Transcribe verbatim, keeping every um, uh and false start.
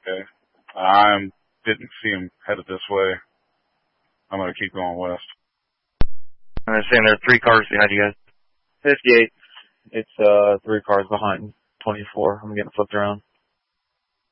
Okay. I didn't see him headed this way. I'm going to keep going west. I understand there are three cars behind you guys. fifty-eight. It's uh three cars behind twenty-four. I'm getting flipped around.